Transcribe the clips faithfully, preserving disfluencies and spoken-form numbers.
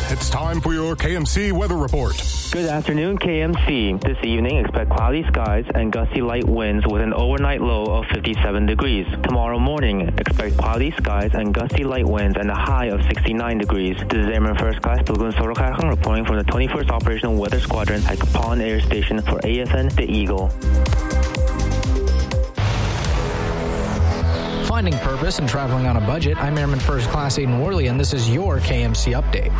It's time for your K M C weather report. Good afternoon, K M C. This evening, expect cloudy skies and gusty light winds with an overnight low of fifty-seven degrees. Tomorrow morning, expect cloudy skies and gusty light winds and a high of sixty-nine degrees. This is Airman First Class Dogun Sorokharang reporting from the twenty-first Operational Weather Squadron at Kapolei Air Station for A F N The Eagle. Finding purpose and traveling on a budget. I'm Airman First Class Aiden Worley, and this is your K M C update.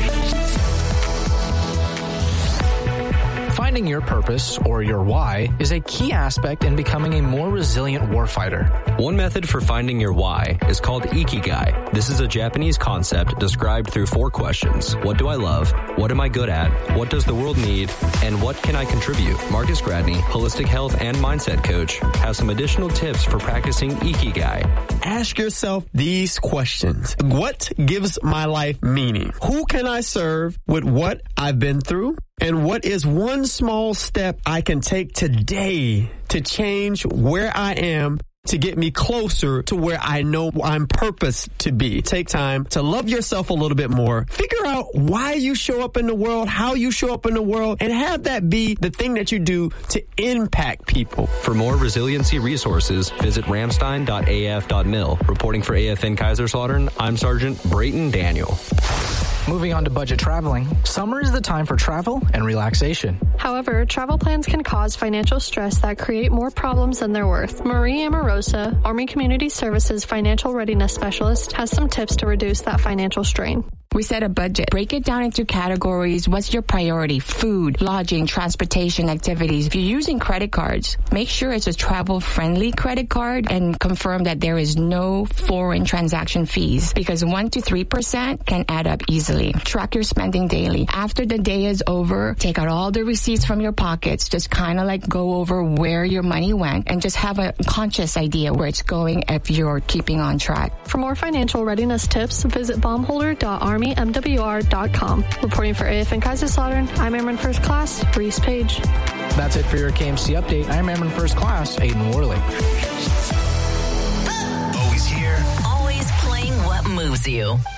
Finding your purpose, or your why, is a key aspect in becoming a more resilient warfighter. One method for finding your why is called Ikigai. This is a Japanese concept described through four questions. What do I love? What am I good at? What does the world need? And what can I contribute? Marcus Gradney, holistic health and mindset coach, has some additional tips for practicing Ikigai. Ask yourself these questions. What gives my life meaning? Who can I serve with what I've been through? And what is one small step I can take today to change where I am to get me closer to where I know I'm purposed to be? Take time to love yourself a little bit more. Figure out why you show up in the world, how you show up in the world, and have that be the thing that you do to impact people. For more resiliency resources, visit ramstein dot a f dot mil. Reporting for A F N Kaiserslautern, I'm Sergeant Brayton Daniel. Moving on to budget traveling, summer is the time for travel and relaxation. However, travel plans can cause financial stress that create more problems than they're worth. Marie Amorosa, Army Community Services Financial Readiness Specialist, has some tips to reduce that financial strain. We set a budget. Break it down into categories. What's your priority? Food, lodging, transportation, activities. If you're using credit cards, make sure it's a travel-friendly credit card and confirm that there is no foreign transaction fees, because one to three percent can add up easily. Track your spending daily. After the day is over, take out all the receipts from your pockets. Just kind of like go over where your money went and just have a conscious idea where it's going if you're keeping on track. For more financial readiness tips, visit bombholder dot army m w r dot com. Reporting for A F N Kaiserslautern, I'm Airman First Class, Reese Page. That's it for your K M C update. I'm Airman First Class, Aiden Worley. Always here. Always playing what moves you.